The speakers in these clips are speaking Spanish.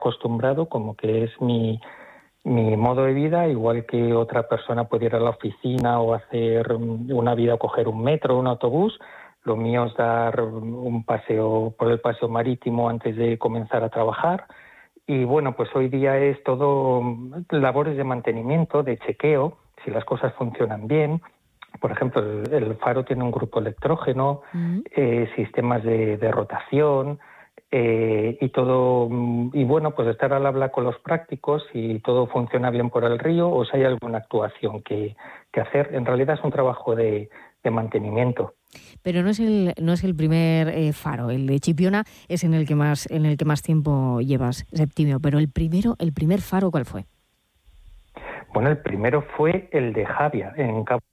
acostumbrado, como que es mi modo de vida, igual que otra persona puede ir a la oficina o hacer una vida o coger un metro o un autobús. Lo mío es dar un paseo por el paseo marítimo antes de comenzar a trabajar. Y bueno, pues hoy día es todo labores de mantenimiento, de chequeo, si las cosas funcionan bien. Por ejemplo, el faro tiene un grupo electrógeno, sistemas de rotación, y todo. Y bueno, pues estar al habla con los prácticos, si todo funciona bien por el río o si hay alguna actuación que hacer. En realidad es un trabajo de mantenimiento. Pero no es el primer faro. El de Chipiona es en el que más tiempo llevas, Septimio. Pero el primer faro, ¿cuál fue? Bueno, el primero fue el de Javia, en Cabo.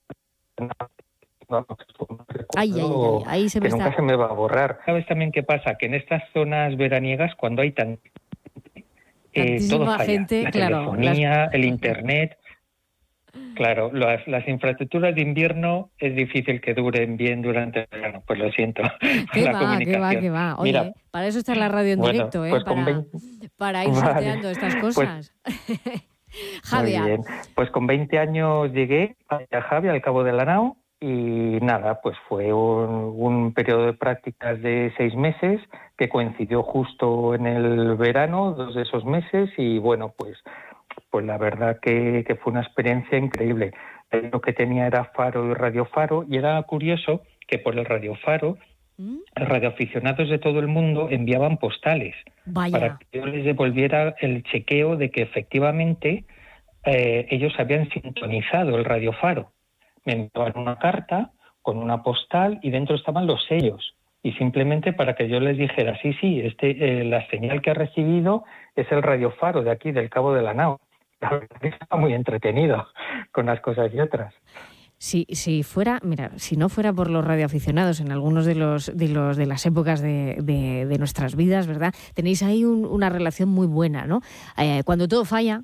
Ahí se me nunca se me va a borrar. ¿Sabes también qué pasa? Que en estas zonas veraniegas, cuando hay todo falla. Gente, la claro, telefonía, el internet. Claro, las infraestructuras de invierno es difícil que duren bien durante el verano, pues lo siento. ¿Qué va? Oye, mira, para eso está la radio en directo, pues para ir sorteando estas cosas. Javia. Muy bien. Pues con 20 años llegué a Javia, al Cabo de la Nao, y nada, pues fue un periodo de prácticas de 6 meses que coincidió justo en el verano, 2 de esos meses, y bueno, pues la verdad que fue una experiencia increíble. Lo que tenía era faro y radiofaro, y era curioso que por el radiofaro radioaficionados de todo el mundo enviaban postales. Vaya. Para que yo les devolviera el chequeo de que efectivamente ellos habían sintonizado el radiofaro. Me enviaban una carta con una postal y dentro estaban los sellos. Y simplemente para que yo les dijera, sí, la señal que ha recibido es el radiofaro de aquí, del Cabo de la Nao. La verdad que estaba muy entretenido con unas cosas y otras. Si no fuera por los radioaficionados en algunos de las épocas de nuestras vidas, ¿verdad? Tenéis ahí una relación muy buena, ¿no? Cuando todo falla,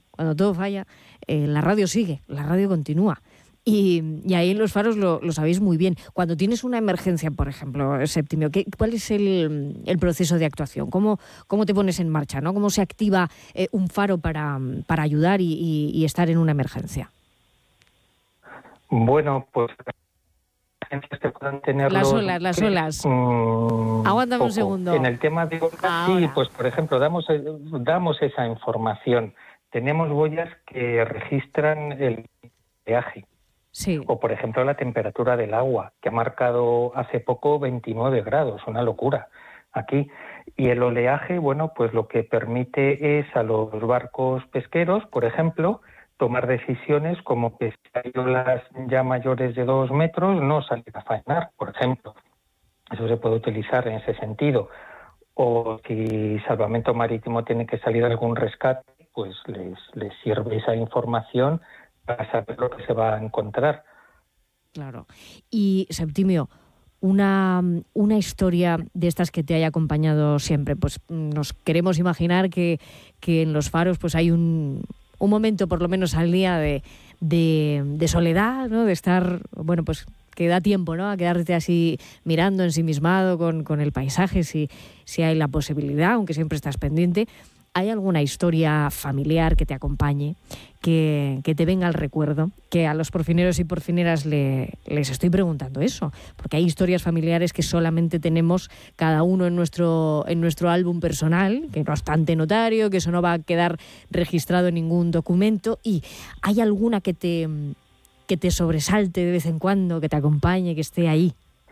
la radio sigue, la radio continúa. Y ahí en los faros lo sabéis muy bien. Cuando tienes una emergencia, por ejemplo, Septimio, ¿cuál es el proceso de actuación? ¿Cómo te pones en marcha, ¿no? ¿Cómo se activa un faro para ayudar y estar en una emergencia? Bueno, pues te puedan tener las olas. Aguántame un segundo. En el tema de olas, sí, pues por ejemplo, damos esa información. Tenemos boyas que registran el oleaje. Sí. O, por ejemplo, la temperatura del agua, que ha marcado hace poco 29 grados, una locura aquí. Y el oleaje, bueno, pues lo que permite es a los barcos pesqueros, por ejemplo, tomar decisiones como que si hay olas ya mayores de 2 metros, no salir a faenar, por ejemplo. Eso se puede utilizar en ese sentido. O si Salvamento Marítimo tiene que salir a algún rescate, pues les sirve esa información para saber lo que se va a encontrar. Claro. Y, Septimio, una historia de estas que te haya acompañado siempre, pues nos queremos imaginar que en los faros pues hay un momento, por lo menos al día, de soledad, ¿no? De estar, bueno, pues que da tiempo, ¿no? A quedarte así mirando, ensimismado con el paisaje, si hay la posibilidad, aunque siempre estás pendiente. ¿Hay alguna historia familiar que te acompañe, que te venga al recuerdo? Que a los porfineros y porfineras les estoy preguntando eso, porque hay historias familiares que solamente tenemos cada uno en nuestro álbum personal, que no está ante notario, que eso no va a quedar registrado en ningún documento. ¿Y hay alguna que te sobresalte de vez en cuando, que te acompañe, que esté ahí?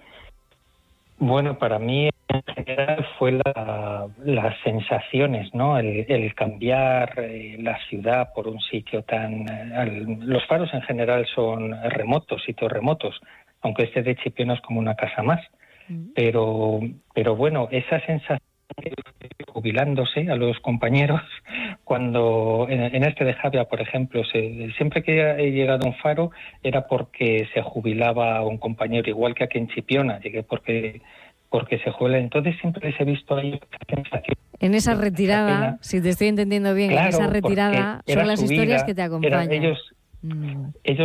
Bueno, para mí en general fue las sensaciones, ¿no? El cambiar la ciudad por un sitio tan... los faros en general son remotos, sitios remotos, aunque este de Chipiona es como una casa más. Pero bueno, esa sensación jubilándose a los compañeros, cuando en este de Javia, por ejemplo, siempre que he llegado a un faro era porque se jubilaba un compañero, igual que aquí en Chipiona, llegué porque se jubila. Entonces siempre les he visto ahí en esa retirada, si te estoy entendiendo bien, claro, en esa retirada son las historias que te acompañan. Ellos